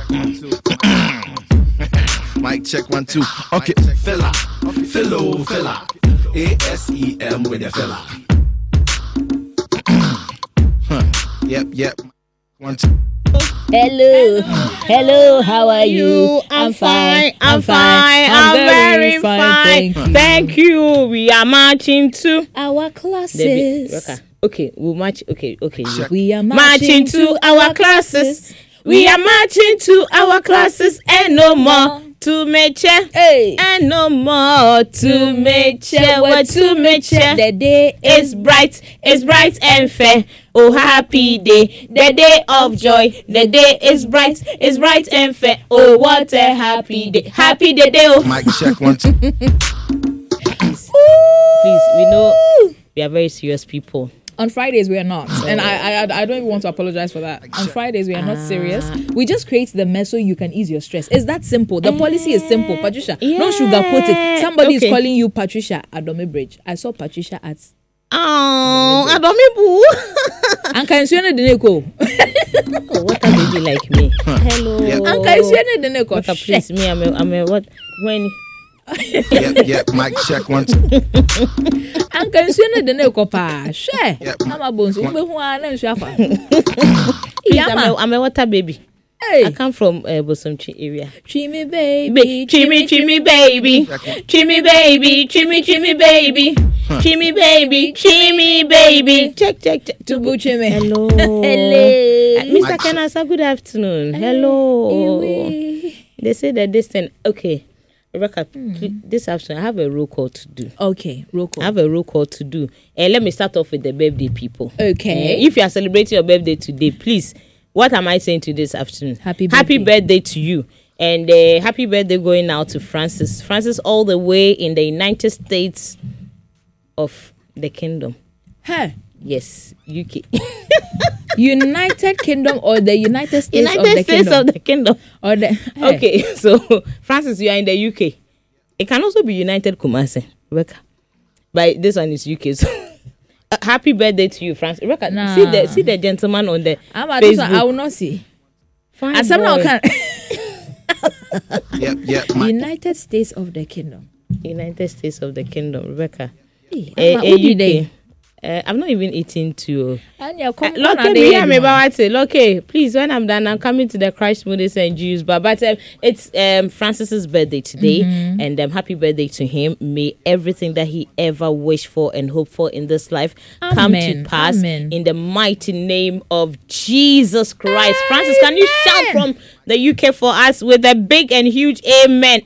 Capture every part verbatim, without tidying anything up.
Mic check one two. Okay, fella, fellow fella, A S E M with a fella. Huh. Yep, yep. One two. Hello, hello, how are you? I'm fine, I'm fine, I'm very fine. Thank you. We are marching to Our classes. Okay, we'll march. Okay, okay. We are Marching to our classes. We are marching to our classes and no more to meche. Hey. And no more to meche. What to meche? The day It's bright, it's bright and fair. Oh, happy day, the day of joy. The day is bright, it's bright and fair. Oh, what a happy day, happy day, day. Oh. Mic check one two. Please, please, we know we are very serious people. On Fridays we are not, and I, I I don't even want to apologize for that. On Fridays we are not serious. We just create the mess so you can ease your stress. It's that simple. The policy is simple, Patricia. Yeah. Don't sugarcoat it. Somebody Okay. is calling you Patricia at Dome Bridge. I saw Patricia at. Oh, Adomibu. Anka Nsuene Deneko. Oh, what a baby like me. Hello. Yep. Anka Nsuene Deneko. What a please me. I'm a, I'm a what when. Yep, yep. Mic check one two. Anka Nsuene Deneko pa. Share. Yep. Mama Bones. Ube hu ana nsu afa. Please, I'm a, I'm a water baby. Hey. I come from uh, Bosomchi area. Chimmy baby. Ba- chimmy, chimmy, baby. Chimmy, baby. Chimmy, chimmy, baby. Chimmy, baby. Chimmy, baby. Check, check, check. Tubu chimmy. Hello. Hello. Uh, Mister Kenasa, good afternoon. Hello. They say that this thing. Okay. Rebecca, please, this afternoon, I have a roll call to do. Okay, roll call. I have a roll call to do. Uh, let me start off with the birthday people. Okay. Uh, if you are celebrating your birthday today, please, what am I saying to this afternoon? Happy Happy birthday. birthday to you. And uh, happy birthday going out to Francis. Francis all the way in the United States of the Kingdom. Huh. Yes, U K. United Kingdom or the United States United of the States Kingdom? of the Kingdom. Or the, hey. Okay, so Francis, you are in the U K. It can also be United Kumasi, Rebecca. But this one is U K. So uh, happy birthday to you, Francis. Rebecca, Nah. see the see the gentleman on the I'm at this one, I Facebook. will not see. Fine And some now boy. can Yep, yep. Mic. United States of the Kingdom. United States of the Kingdom, Rebecca. Hey, Eh, Amma, eh, who be U K. they? Uh, I'm not even eating too. And you're Uh, coming Look, on me, I'm about to. Okay, please, when I'm done, I'm coming to the Christ Movies and Jews. But but um, it's um, Francis's birthday today, Mm-hmm. and um, happy birthday to him. May everything that he ever wished for and hoped for in this life come Amen, to pass amen. in the mighty name of Jesus Christ. Francis, can you shout from the U K for us with a big and huge amen?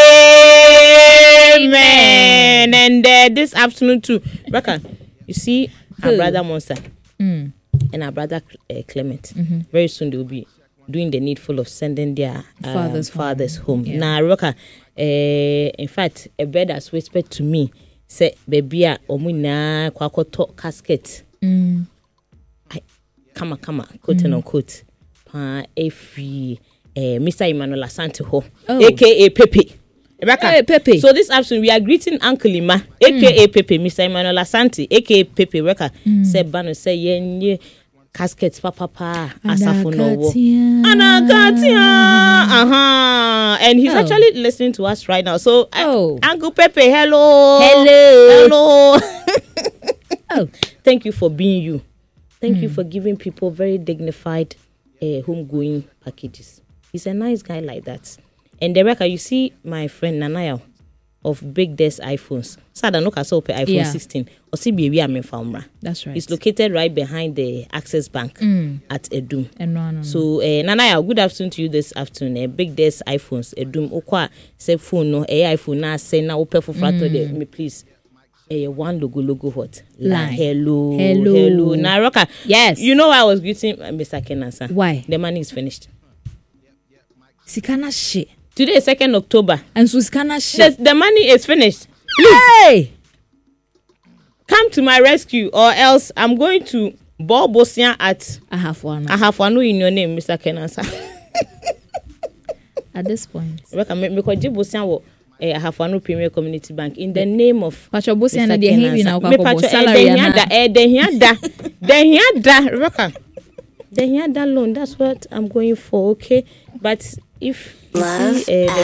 Amen. And uh, this afternoon too, Rebecca, you see our Who? brother Monster Mm. and our brother uh, Clement. Very soon they will be doing the needful of sending their um, Fathers fathers, home. home. Yeah. Now, Rebecca, uh, in fact, a bird has whispered to me, say, baby, omuna kwakoto casket. Mm. Kama kama, quote and unquote. Pa every uh, Mister Emmanuel Asante ho, Oh. aka Pepe. Rebecca. Hey, Pepe. So this afternoon we are greeting Uncle Lima, aka Pepe, Mister Emmanuel Asante, aka Pepe. Rebecca say bano say yenye casket papa pa asafo no wo. Anakatia. Uh-huh. And he's Oh. actually listening to us right now. So uh, Oh. Uncle Pepe, hello. Hello. Hello. Oh. Thank you for being you. Thank you for giving people very dignified uh, homegoing packages. He's a nice guy like that. And the record, you see my friend Nanaya of Big Desk iPhones. So I don't know if I iPhone Yeah. sixteen. Or see baby I'm in Famra. That's right. It's located right behind the Access Bank Mm. at Edum. And no, no, no. So uh, Nanaya, good afternoon to you this afternoon. Uh, Big Desk iPhones Edum. Okwa say phone no a iPhone na say na open for frato there. Me please. Eh, one logo logo what? Line. Hello. Hello. Hello. Now Rocker. Yes. You know why I was greeting uh, Mister Kenasa? Why? The money is finished. Sikana shit. Today is second October. And so Sikana shit. The, the money is finished. Hey! Come to my rescue or else I'm going to Bob Bosian at I have one. I have one in your name, Mister Kenasa. At this point. Rebecca, me me kwaji Bosian wo eh, I have one Premier Community Bank in the name of Pacho Bosi and Mister the heavy now Kenasa. Me kwa pacho salary eh, na. da eh de hiada de hiada Rebecca. The hiada loan, that's what I'm going for, okay? But if you see uh,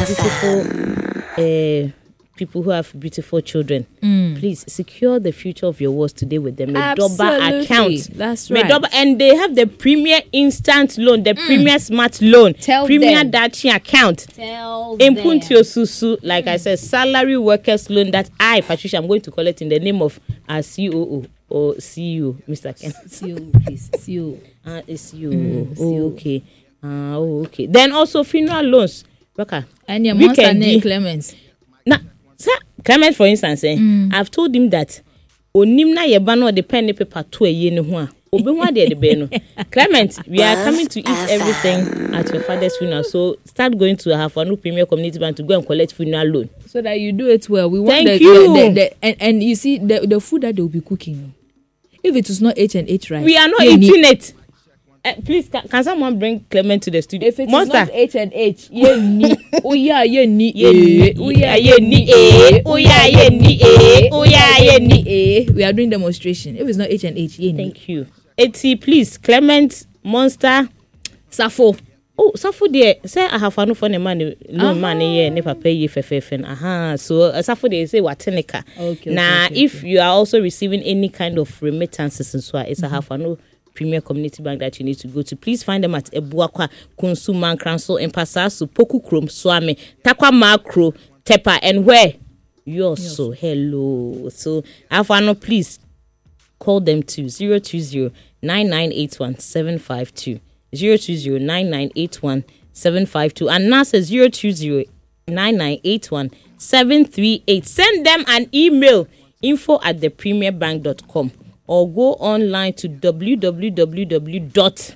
the beautiful uh, people who have beautiful children, mm. please secure the future of your words today with them. Medoba account. That's right. Medoba, and they have the Premier Instant Loan, the mm. Premier Smart Loan, Tell Premier them. Dachi account. Tell In them. Puntio Susu, like mm. I said, salary workers loan that I, Patricia, I'm going to collect in the name of our C O O or C E O, Mister Ken. C O, please. C O. Ah, it's C O O. Mm, oh, okay. Ah, oh, okay. Then also funeral loans. Baka. And your monster name Clemens. Now, sir, Clement, for instance, eh, mm. I've told him that onim na yeba no the pen paper to a ye ne ho a obi ho ade de be no. Clement, we are coming to eat everything at your father's funeral, so start going to have one Premier Community Bank to go and collect funeral loan. So that you do it well. We want Thank the, you. The, the, the, and, and you see the the food that they will be cooking. If it is not H and H rice, we are not eating need. it. Uh, please, can, can someone bring Clement to the studio? If it Monster. is not H and H, ye ni, oh yeah, ye ni, Ye eh, oh yeah, ye ye ni, ni, eh, eh, oh yeah, ye ni, eh, oh yeah, ye ni, eh. We are doing demonstration. If it's not H and H, ye ni. Thank you. eighty, please, Clement, Monster, Safo. Oh, Safo there. Say I have no funny money, no money here, never pay you for fefen. Aha. So uh, Safo there say watenica. Okay. Now, okay, okay, if okay. you are also receiving any kind of remittances and so on, it's mm-hmm. a half no Premier Community Bank that you need to go to. Please find them at Ebuakwa, Kunsu, Mankranso, Empasasu, Poku Krom, Swame, Takwa Makro, Tepa, and where? You also. Yes. Hello. So, Alfano, please call them to zero two zero nine nine eight one seven five two. zero two zero nine nine eight one seven five two. And now says zero two zero nine nine eight one seven three eight. Send them an email, info at the premier bank dot com. Or go online to w w w dot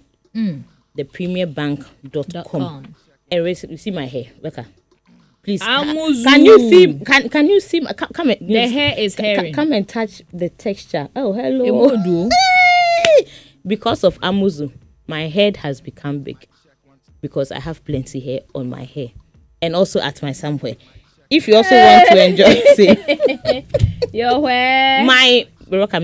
the premier bank dot com. And you see my hair, Becca. Please, Amuzu. can you see? Can can you see? Come, come and, The hair is hairy. Come and touch the texture. Oh, hello. Emodu. Because of Amuzu, my head has become big because I have plenty hair on my hair, and also at my somewhere. If you also want to enjoy, say, your hair, my. Because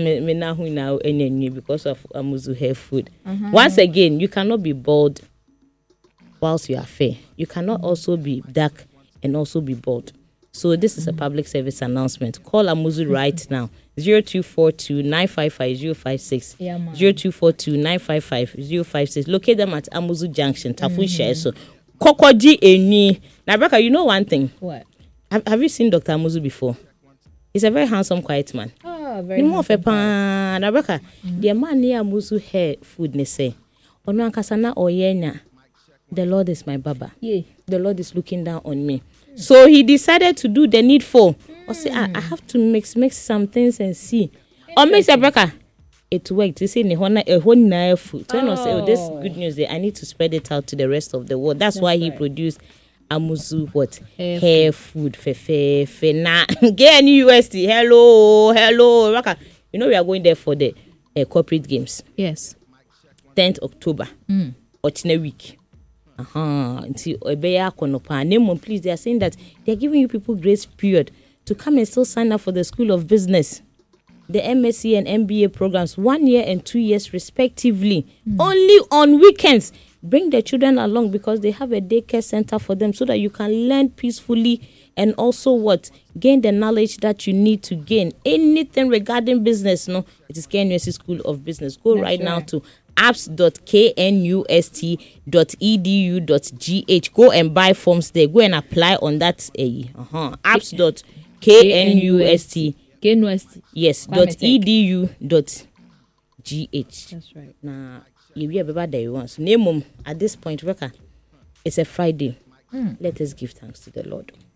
of Amuzu hair food. Uh-huh. Once again, you cannot be bald whilst you are fair. You cannot also be dark and also be bald. So this is a public service announcement. Call Amuzu right now. zero two four two nine five five zero five six. Yeah, zero two four two nine five five zero five six. Locate them at Amuzu Junction, Tafun Share. So Kokoji Eni. Now, Braka, you know one thing. What? Have, have you seen Doctor Amuzu before? He's a very handsome, quiet man. Oh, very more of a handsome. pan. Now, Braka, the man near Amuzu hair food ne say. Ono ankasana oyenya. The Lord is my Baba. Yeah. The Lord is looking down on me. Mm. So he decided to do the needful. Mm. Or say, I, I have to mix mix some things and see. Or make a breaker. It worked. You see, a whole night food. So, oh. say, oh, this good news there. I need to spread it out to the rest of the world. That's, That's why right. he produced Amuzu what? Hair, hair food. Fe fe fe na. Get any U S T. Hello, hello. You know we are going there for the uh, corporate games. Yes. tenth October. Mm. Ochine week. Uh-huh. Until Obeya Konopa. Name please. They are saying that they are giving you people grace period to come and still sign up for the School of Business. The M S c and M B A programs, one year and two years respectively. Mm. Only on weekends. Bring the children along because they have a daycare center for them so that you can learn peacefully and also what? Gain the knowledge that you need to gain. Anything regarding business, no? It is K N U S T School of Business. Go That's right, right now to apps dot k n u s t dot e d u dot g h. Go and buy forms there. Go and apply on that. Uh, uh-huh. apps dot k n u s t. K N U S T. Yes, dot e d u dot g h. That's right. Now, you hear about that once. Name at this point, Rebecca, it's a Friday. Mm. Let us give thanks to the Lord.